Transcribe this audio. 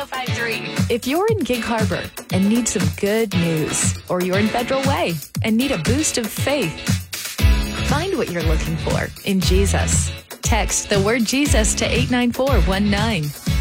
1053. If you're in Gig Harbor and need some good news, or you're in Federal Way and need a boost of faith, find what you're looking for in Jesus. Text the word Jesus to 89419.